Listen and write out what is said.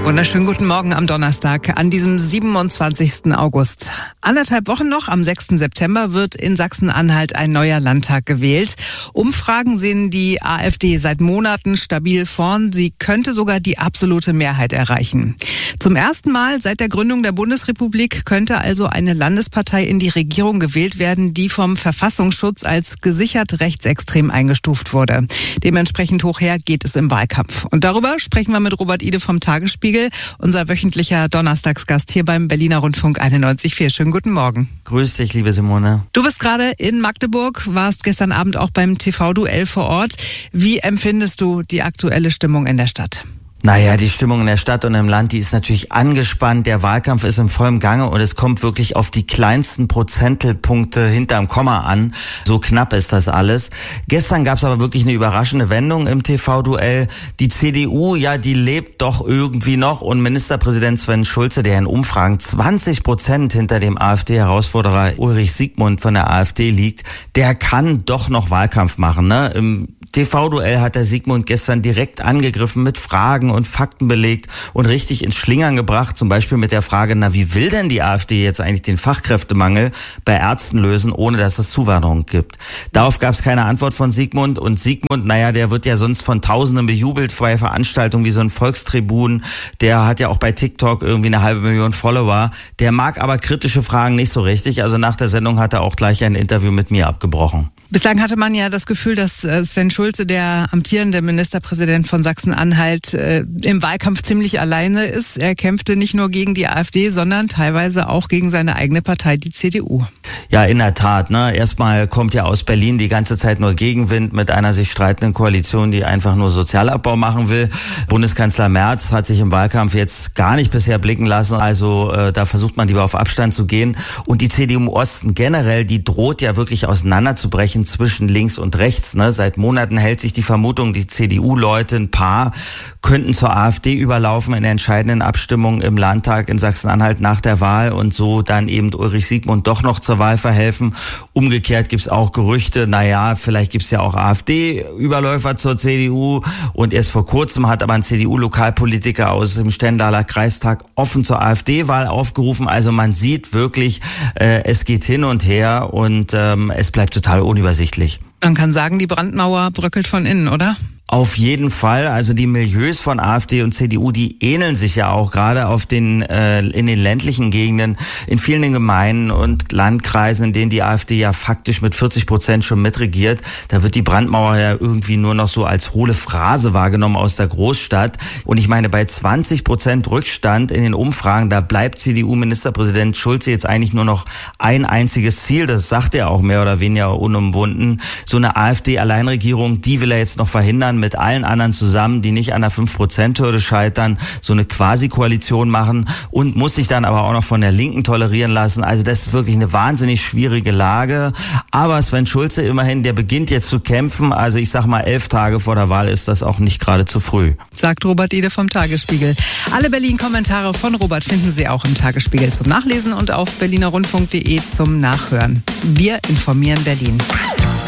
Wunderschönen guten Morgen am Donnerstag, an diesem 27. August. 1,5 Wochen noch, am 6. September wird in Sachsen-Anhalt ein neuer Landtag gewählt. Umfragen sehen die AfD seit Monaten stabil vorn. Sie könnte sogar die absolute Mehrheit erreichen. Zum ersten Mal seit der Gründung der Bundesrepublik könnte also eine Landespartei in die Regierung gewählt werden, die vom Verfassungsschutz als gesichert rechtsextrem eingestuft wurde. Dementsprechend hoch her geht es im Wahlkampf. Und darüber sprechen wir mit Robert Ide vom Tagesspiegel, unser wöchentlicher Donnerstagsgast hier beim Berliner Rundfunk 91.4. Schönen guten Morgen. Grüß dich, liebe Simone. Du bist gerade in Magdeburg, warst gestern Abend auch beim TV-Duell vor Ort. Wie empfindest du die aktuelle Stimmung in der Stadt? Naja, die Stimmung in der Stadt und im Land, die ist natürlich angespannt. Der Wahlkampf ist im vollen Gange und es kommt wirklich auf die kleinsten Prozentpunkte hinterm Komma an. So knapp ist das alles. Gestern gab es aber wirklich eine überraschende Wendung im TV-Duell. Die CDU, ja, die lebt doch irgendwie noch und Ministerpräsident Sven Schulze, der in Umfragen 20% hinter dem AfD-Herausforderer Ulrich Siegmund von der AfD liegt, der kann doch noch Wahlkampf machen, ne? Im TV-Duell hat der Siegmund gestern direkt angegriffen, mit Fragen und Fakten belegt und richtig ins Schlingern gebracht. Zum Beispiel mit der Frage, wie will denn die AfD jetzt eigentlich den Fachkräftemangel bei Ärzten lösen, ohne dass es Zuwanderung gibt? Darauf gab es keine Antwort von Siegmund. Und Siegmund, der wird ja sonst von Tausenden bejubelt bei Veranstaltungen wie so ein Volkstribun. Der hat ja auch bei TikTok irgendwie 500.000 Follower. Der mag aber kritische Fragen nicht so richtig. Also nach der Sendung hat er auch gleich ein Interview mit mir abgebrochen. Bislang hatte man ja das Gefühl, dass Sven Schulze, der amtierende Ministerpräsident von Sachsen-Anhalt, im Wahlkampf ziemlich alleine ist. Er kämpfte nicht nur gegen die AfD, sondern teilweise auch gegen seine eigene Partei, die CDU. Ja, in der Tat. Erstmal kommt ja aus Berlin die ganze Zeit nur Gegenwind mit einer sich streitenden Koalition, die einfach nur Sozialabbau machen will. Bundeskanzler Merz hat sich im Wahlkampf jetzt gar nicht bisher blicken lassen. Also da versucht man lieber auf Abstand zu gehen. Und die CDU im Osten generell, die droht ja wirklich auseinanderzubrechen zwischen links und rechts. Seit Monaten hält sich die Vermutung, die CDU-Leute, ein paar, könnten zur AfD überlaufen in der entscheidenden Abstimmung im Landtag in Sachsen-Anhalt nach der Wahl und so dann eben Ulrich Siegmund doch noch zur Wahl verhelfen. Umgekehrt gibt es auch Gerüchte, vielleicht gibt es ja auch AfD-Überläufer zur CDU und erst vor kurzem hat aber ein CDU-Lokalpolitiker aus dem Stendaler Kreistag offen zur AfD-Wahl aufgerufen. Also man sieht wirklich, es geht hin und her und es bleibt total unübersichtlich. Man kann sagen, die Brandmauer bröckelt von innen, oder? Auf jeden Fall. Also die Milieus von AfD und CDU, die ähneln sich ja auch gerade in den ländlichen Gegenden, in vielen Gemeinden und Landkreisen, in denen die AfD ja faktisch mit 40% schon mitregiert. Da wird die Brandmauer ja irgendwie nur noch so als hohle Phrase wahrgenommen aus der Großstadt. Und ich meine, bei 20% Rückstand in den Umfragen, da bleibt CDU-Ministerpräsident Schulze jetzt eigentlich nur noch ein einziges Ziel. Das sagt er auch mehr oder weniger unumwunden. So eine AfD-Alleinregierung, die will er jetzt noch verhindern, mit allen anderen zusammen, die nicht an der 5%-Hürde scheitern, so eine Quasi-Koalition machen und muss sich dann aber auch noch von der Linken tolerieren lassen. Also das ist wirklich eine wahnsinnig schwierige Lage. Aber Sven Schulze immerhin, der beginnt jetzt zu kämpfen. Also ich sag mal, 11 Tage vor der Wahl ist das auch nicht gerade zu früh. Sagt Robert Ide vom Tagesspiegel. Alle Berlin-Kommentare von Robert finden Sie auch im Tagesspiegel zum Nachlesen und auf berlinerrundfunk.de zum Nachhören. Wir informieren Berlin.